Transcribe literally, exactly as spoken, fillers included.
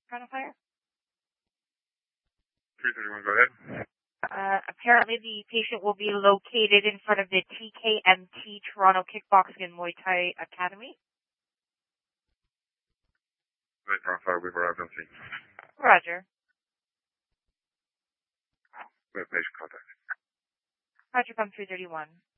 Crown of Fire? three thirty-one, go ahead. Uh, apparently the patient will be located in front of the T K M T Toronto Kickboxing and Muay Thai Academy. nine Crown of Fire, we've arrived on scene. Roger. We have patient contact. Roger, come three thirty-one.